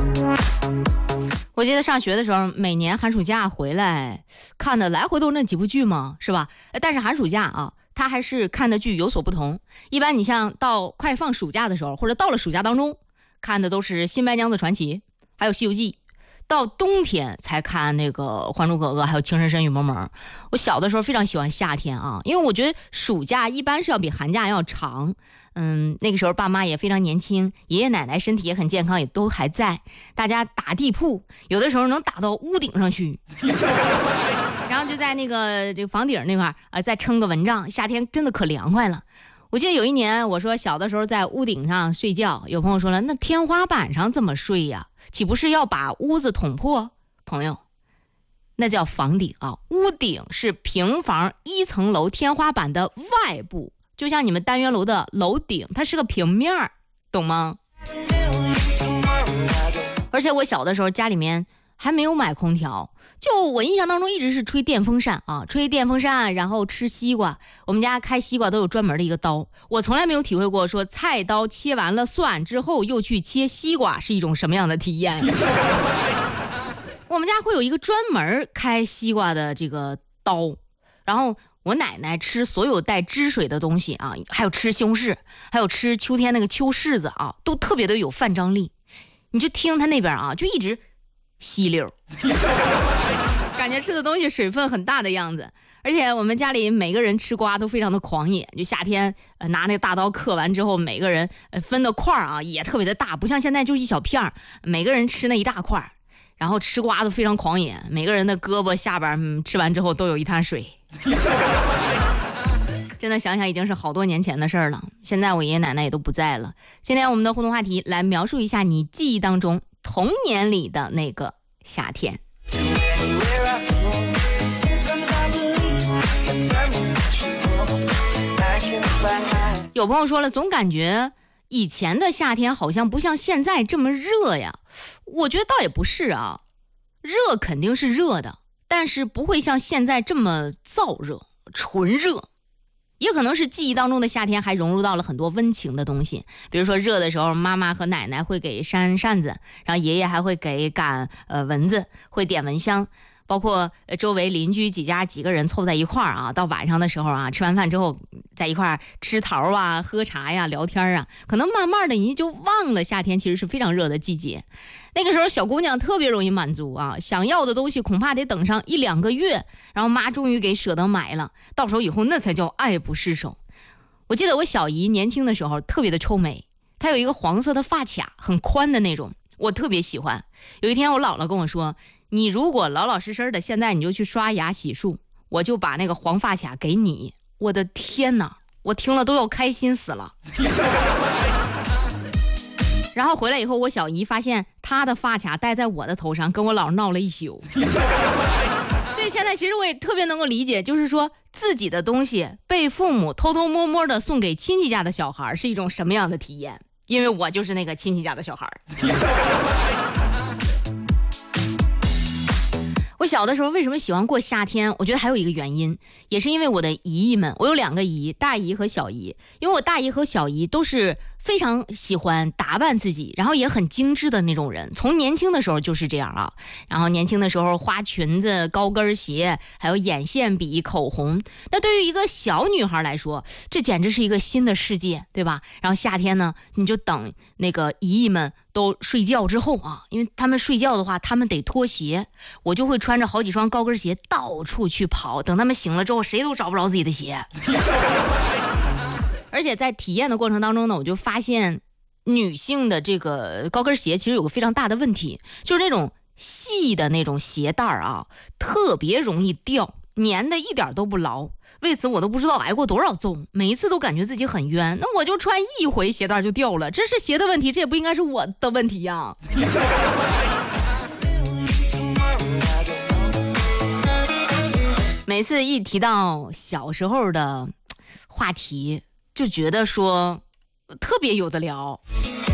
我记得上学的时候，每年寒暑假回来看的来回都那几部剧嘛，是吧？但是寒暑假啊，他还是看的剧有所不同。一般你像到快放暑假的时候，或者到了暑假当中，看的都是《新白娘子传奇》，还有《西游记》。到冬天才看那个《还珠格格》，还有《情深深雨蒙蒙》。我小的时候非常喜欢夏天啊，因为我觉得暑假一般是要比寒假要长。那个时候爸妈也非常年轻，爷爷奶奶身体也很健康，也都还在。大家打地铺，有的时候能打到屋顶上去，然后就在这个房顶那块再撑个蚊帐，夏天真的可凉快了。我记得有一年我说小的时候在屋顶上睡觉，有朋友说了，那天花板上怎么睡呀？岂不是要把屋子捅破？朋友，那叫房顶啊，屋顶是平房1层楼天花板的外部，就像你们单元楼的楼顶，它是个平面，懂吗？而且我小的时候家里面还没有买空调，就我印象当中一直是吹电风扇啊，吹电风扇，然后吃西瓜。我们家开西瓜都有专门的一个刀，我从来没有体会过说菜刀切完了蒜之后又去切西瓜是一种什么样的体验。我们家会有一个专门开西瓜的这个刀，然后我奶奶吃所有带汁水的东西啊，还有吃西红柿，还有吃秋天那个秋柿子啊，都特别的有范张力。你就听他那边啊，就一直吸溜，感觉吃的东西水分很大的样子。而且我们家里每个人吃瓜都非常的狂野，就夏天拿那个大刀刻完之后，每个人分的块啊也特别的大，不像现在就是一小片，每个人吃那一大块，然后吃瓜都非常狂野，每个人的胳膊下边吃完之后都有一滩水。真的想想已经是好多年前的事儿了，现在我爷爷奶奶也都不在了。今天我们的互动话题来描述一下你记忆当中童年里的那个夏天。有朋友说了，总感觉以前的夏天好像不像现在这么热呀。我觉得倒也不是啊，热肯定是热的，但是不会像现在这么燥热纯热。也可能是记忆当中的夏天还融入到了很多温情的东西，比如说热的时候妈妈和奶奶会给扇扇子，然后爷爷还会给赶蚊子，会点蚊香，包括周围邻居几家几个人凑在一块儿啊，到晚上的时候啊，吃完饭之后在一块儿吃桃啊喝茶呀聊天啊，可能慢慢的你就忘了夏天其实是非常热的季节。那个时候小姑娘特别容易满足啊，想要的东西恐怕得等上1-2个月，然后妈终于给舍得买了，到手以后那才叫爱不释手。我记得我小姨年轻的时候特别的臭美，她有一个黄色的发卡，很宽的那种，我特别喜欢。有一天我姥姥跟我说，你如果老老实实的现在你就去刷牙洗漱，我就把那个黄发卡给你。我的天哪，我听了都要开心死了。然后回来以后，我小姨发现她的发卡戴在我的头上，跟我姥闹了一宿。所以现在其实我也特别能够理解，就是说自己的东西被父母偷偷摸摸的送给亲戚家的小孩是一种什么样的体验，因为我就是那个亲戚家的小孩。我小的时候为什么喜欢过夏天？我觉得还有一个原因，也是因为我的姨姨们，我有2个姨，大姨和小姨。因为我大姨和小姨都是非常喜欢打扮自己，然后也很精致的那种人，从年轻的时候就是这样啊。然后年轻的时候花裙子、高跟鞋，还有眼线笔、口红，那对于一个小女孩来说，这简直是一个新的世界，对吧？然后夏天呢，你就等那个姨姨们都睡觉之后啊，因为他们睡觉的话他们得脱鞋，我就会穿着好几双高跟鞋到处去跑，等他们醒了之后谁都找不着自己的鞋。而且在体验的过程当中呢，我就发现女性的这个高跟鞋其实有个非常大的问题，就是那种细的那种鞋带啊，特别容易掉，粘的一点都不牢。为此我都不知道挨过多少揍，每一次都感觉自己很冤。那我就穿一回鞋带就掉了，这是鞋的问题，这也不应该是我的问题呀。每次一提到小时候的话题，就觉得说特别有的聊。